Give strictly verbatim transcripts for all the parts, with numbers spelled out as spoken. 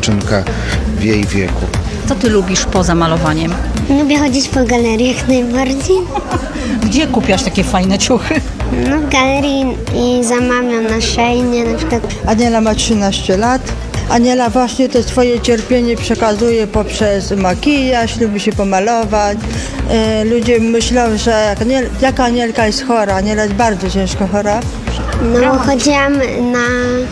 dziewczynka w jej wieku. Co ty lubisz poza malowaniem? Lubię chodzić po galeriach najbardziej. Gdzie kupiasz takie fajne ciuchy? No w galerii i zamawiam na Szejnie na przykład. Aniela ma trzynaście lat. Aniela właśnie to swoje cierpienie przekazuje poprzez makijaż, lubi się pomalować. E, ludzie myślą, że jak Aniel, jaka Anielka jest chora. Aniela jest bardzo ciężko chora. No bo chodziłam na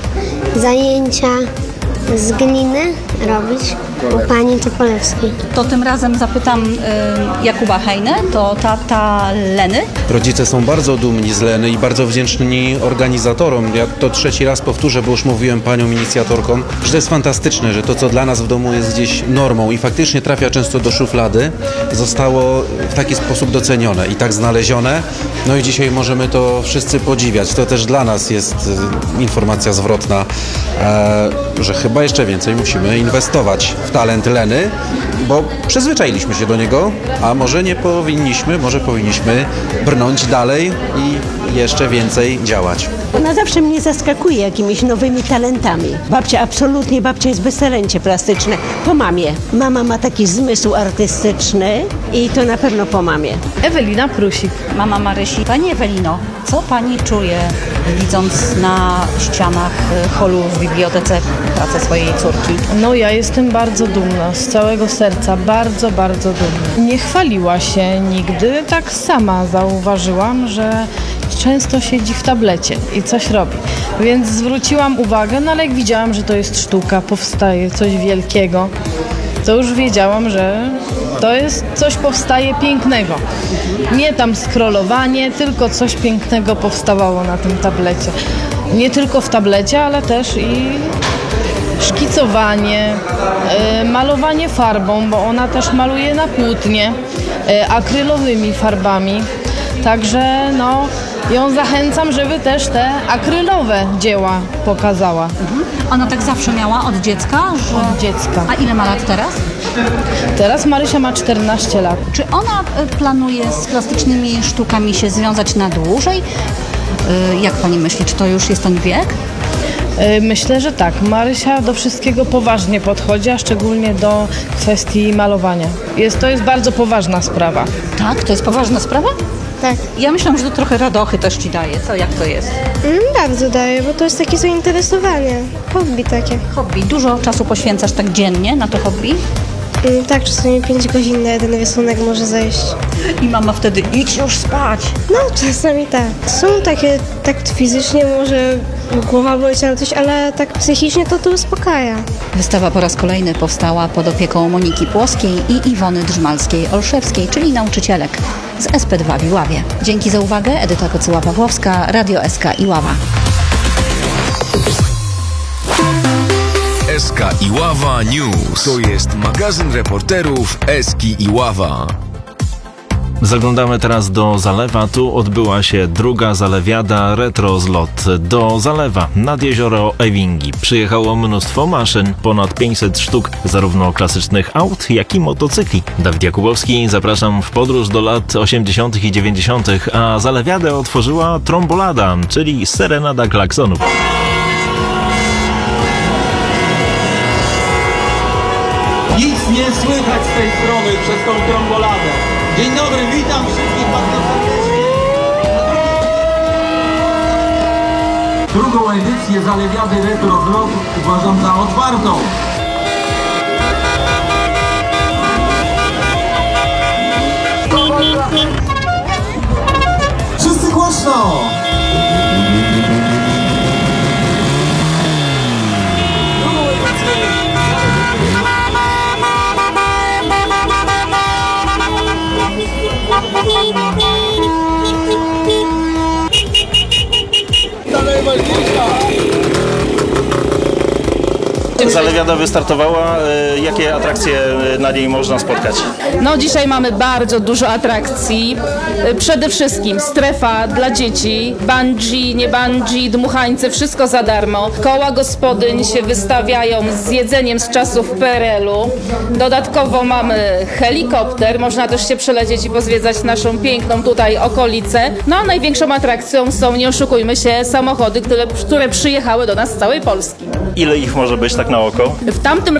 zajęcia z gliny robić u pani Topolewskiej. To tym razem zapytam y, Jakuba Hejnę, to tata Leny. Rodzice są bardzo dumni z Leny i bardzo wdzięczni organizatorom. Ja to trzeci raz powtórzę, bo już mówiłem paniom inicjatorkom, że to jest fantastyczne, że to, co dla nas w domu jest gdzieś normą i faktycznie trafia często do szuflady, zostało w taki sposób docenione i tak znalezione. No i dzisiaj możemy to wszyscy podziwiać. To też dla nas jest y, informacja zwrotna, e, że chyba jeszcze więcej musimy inwestować w talent Leny, bo przyzwyczailiśmy się do niego, a może nie powinniśmy, może powinniśmy brnąć dalej i jeszcze więcej działać. Ona zawsze mnie zaskakuje jakimiś nowymi talentami. Babcia, absolutnie, babcia jest bez talencie plastyczne. Po mamie. Mama ma taki zmysł artystyczny i to na pewno po mamie. Ewelina Prusik. Mama Marysi. Pani Ewelino, co pani czuje, widząc na ścianach holu w bibliotece pracę swojej córki? No ja jestem bardzo dumna, z całego serca, bardzo, bardzo dumna. Nie chwaliła się nigdy, tak sama zauważyłam, że często siedzi w tablecie i coś robi. Więc zwróciłam uwagę, no ale jak widziałam, że to jest sztuka, powstaje coś wielkiego, to już wiedziałam, że to jest coś powstaje pięknego. Nie tam scrollowanie, tylko coś pięknego powstawało na tym tablecie. Nie tylko w tablecie, ale też i szkicowanie, y, malowanie farbą, bo ona też maluje na płótnie, y, akrylowymi farbami. Także no, ją zachęcam, żeby też te akrylowe dzieła pokazała. Mhm. Ona tak zawsze miała od dziecka? Że... Od dziecka. A ile ma lat teraz? Teraz Marysia ma czternaście lat. Czy ona planuje z plastycznymi sztukami się związać na dłużej? Jak pani myśli, czy to już jest ten wiek? Myślę, że tak. Marysia do wszystkiego poważnie podchodzi, a szczególnie do kwestii malowania. Jest, to jest bardzo poważna sprawa. Tak? To jest poważna sprawa? Tak. Ja myślę, że to trochę radochy też ci daje. Co, jak to jest? Mm, bardzo daje, bo to jest takie zainteresowanie. Hobby takie. Hobby. Dużo czasu poświęcasz tak dziennie na to hobby? Mm, tak, czasami pięć godzin na jeden rysunek może zajść. I mama wtedy idź już spać. No, czasami tak. Są takie, tak fizycznie może głowa boleć albo coś, ale tak psychicznie to to uspokaja. Wystawa po raz kolejny powstała pod opieką Moniki Płoskiej i Iwony Drzmalskiej-Olszewskiej, czyli nauczycielek z S P dwa w Iławie. Dzięki za uwagę. Edyta Kocyła-Pawłowska, Radio S K Iława. S K Iława News. To jest magazyn reporterów Eski Iława. Zaglądamy teraz do Zalewa. Tu odbyła się druga zalewiada Retro Zlot. Do Zalewa nad jezioro Ewingi przyjechało mnóstwo maszyn, ponad pięćset sztuk, zarówno klasycznych aut, jak i motocykli. Dawid Jakubowski, zapraszam w podróż do lat osiemdziesiątych i dziewięćdziesiątych, a zalewiadę otworzyła trombolada, czyli serenada klaksonów. Nic nie słychać z tej strony przez tą tromboladę. Dzień dobry, witam wszystkich bardzo serdecznie. Drugą edycję Zalewiady Retro Zlot uważam za otwartą. Wszyscy głośno! Zalewiada wystartowała. Jakie atrakcje na niej można spotkać? No dzisiaj mamy bardzo dużo atrakcji. Przede wszystkim strefa dla dzieci, bungee, nie bungee, dmuchańce, wszystko za darmo. Koła gospodyń się wystawiają z jedzeniem z czasów P R L u. Dodatkowo mamy helikopter, można też się przelecieć i pozwiedzać naszą piękną tutaj okolicę. No a największą atrakcją są, nie oszukujmy się, samochody, które, które przyjechały do nas z całej Polski. Ile ich może być tak na oko? W tamtym